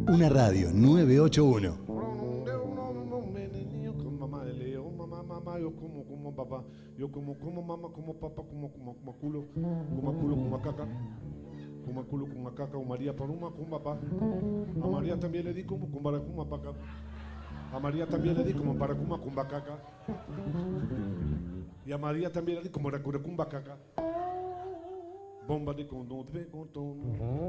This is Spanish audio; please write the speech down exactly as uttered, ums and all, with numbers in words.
Una radio nueve ocho uno. Yo como, como papá, yo como, como mamá, como papá, como, como, como culo, como culo, como caca, como culo, como caca, o María Paloma, como papá. A María también le di como, como para como paca. A María también le di como para como, como caca. Y a María también le di como para como caca. Bomba de condón, de condón.